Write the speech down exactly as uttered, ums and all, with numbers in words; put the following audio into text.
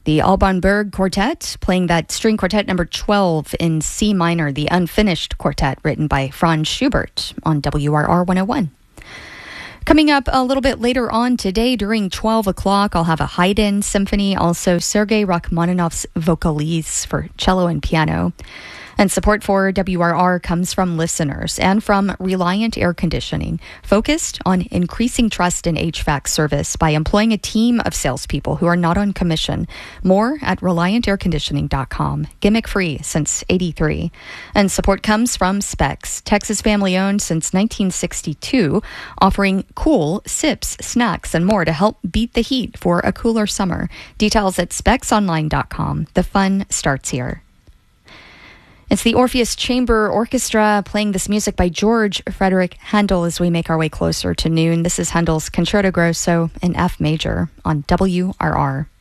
The Alban Berg Quartet playing that string quartet number twelve in C minor, the unfinished quartet written by Franz Schubert on W R R one oh one. Coming up a little bit later on today during twelve o'clock, I'll have a Haydn symphony, also Sergei Rachmaninoff's Vocalise for cello and piano. And support for W R R comes from listeners and from Reliant Air Conditioning, focused on increasing trust in H V A C service by employing a team of salespeople who are not on commission. More at reliant air conditioning dot com. Gimmick free since eighty-three. And support comes from Specs, Texas family owned since nineteen sixty-two, offering cool sips, snacks, and more to help beat the heat for a cooler summer. Details at specs online dot com. The fun starts here. It's the Orpheus Chamber Orchestra playing this music by George Frederick Handel as we make our way closer to noon. This is Handel's Concerto Grosso in F major on W R R.